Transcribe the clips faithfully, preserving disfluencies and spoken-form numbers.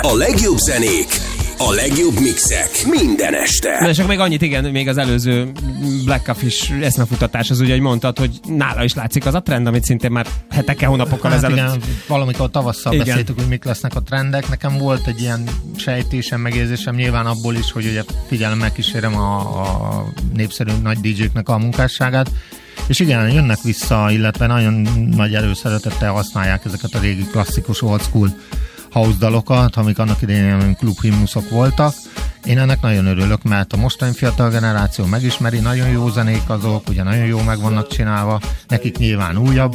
A legjobb zenék, a legjobb mixek minden este. Na, csak még annyit, igen, még az előző Black Coffee-s eszmefutatás az ugye, hogy mondtad, hogy nála is látszik az a trend, amit szintén már hetekkel, hónapokkal hát ezelőtt. Igen, valamikor tavasszal igen. beszéltük, hogy mik lesznek a trendek. Nekem volt egy ilyen sejtésem, megérzésem nyilván abból is, hogy ugye figyelemmel kísérem a, a népszerű nagy dé jéknek a munkásságát. És igen, jönnek vissza, illetve nagyon nagy előszeretettel használják ezeket a régi klasszikus old school house dalokat, amik annak idején klubhimnuszok voltak. Én ennek nagyon örülök, mert a mostani fiatal generáció megismeri, nagyon jó zenék azok, ugye nagyon jó meg vannak csinálva, nekik nyilván újabb.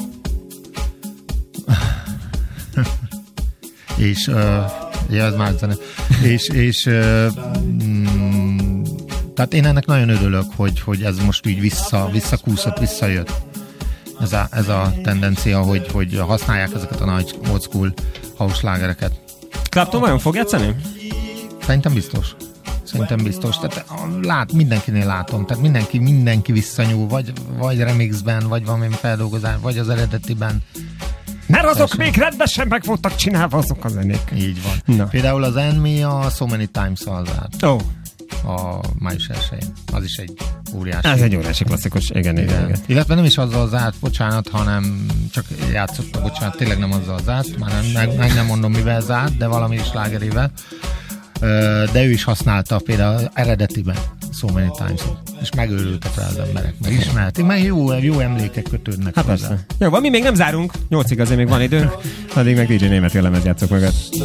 és, uh, ja, ez már zene. és, és uh, mm, tehát én ennek nagyon örülök, hogy, hogy ez most így vissza, visszakúszott, visszajött. Ez a, ez a tendencia, hogy, hogy használják ezeket a nagy old school house slágereket. Clapton vajon fog játszani? Szerintem biztos. Szerintem biztos. Tehát lát, mindenkinél látom. Tehát mindenki, mindenki visszanyúl, vagy, vagy remixben, vagy valami feldolgozás, vagy az eredetiben. Mert azok Persze. még rendesen meg voltak csinálva azok a zenék. Így van. Na. Például az Enemy a So Many Times-al zárt. Oh. A május elsején. Az is egy óriási. Ez egy óriási klasszikus, igen, igen, igen. Illetve nem is azzal zárt, bocsánat, hanem csak játszottak, bocsánat, tényleg nem azzal zárt, már nem, meg, meg nem mondom mivel zárt, de valami slágerével. De ő is használta például eredetiben So Many Times-ot, és megőrültek rá az emberek, meg ismerték, meg jó, jó emlékek kötődnek. Hát persze. Jó, van, mi még nem zárunk, nyolcig azért még van időnk, addig meg dé dzsé Német lemez játszok mögött.